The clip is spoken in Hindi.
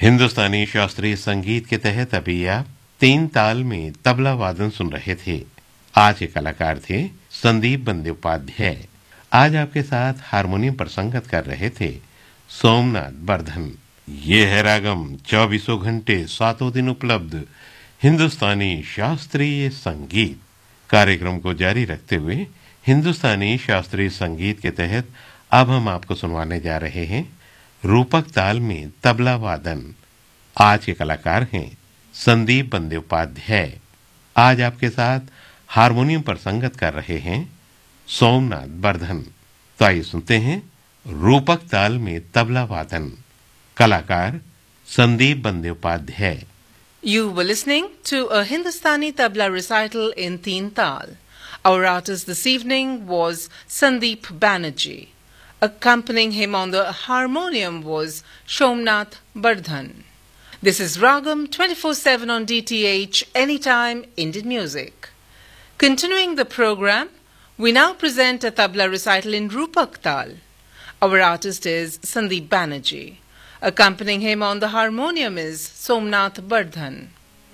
हिंदुस्तानी शास्त्रीय संगीत के तहत अभी आप तीन ताल में तबला वादन सुन रहे थे। आज के कलाकार थे संदीप बंदोपाध्याय। आज आपके साथ हारमोनियम पर संगत कर रहे थे सोमनाथ बर्धन। ये है रागम 24 घंटे 7 दिन उपलब्ध हिंदुस्तानी शास्त्रीय संगीत। कार्यक्रम को जारी रखते हुए हिंदुस्तानी शास्त्रीय संगीत के तहत अब हम आपको सुनवाने जा रहे हैं रूपक ताल में तबला वादन। आज के कलाकार हैं संदीप बंदोपाध्याय। आज आपके साथ हारमोनियम पर संगत कर रहे हैं सोमनाथ बर्धन। तो आइए सुनते हैं रूपक ताल में तबला वादन। कलाकार Sandeep Bandyopadhyay. You were listening to a Hindustani tabla recital in Teen Tal. Our artist this evening was Sandeep Banerjee. Accompanying him on the harmonium was Somnath Bardhan. This is Ragam 24/7 on DTH, Anytime Indian Music. Continuing the program, we now present a tabla recital in Rupak Tal. Our artist is Sandeep Banerjee. Accompanying him on the harmonium is Somnath Bardhan.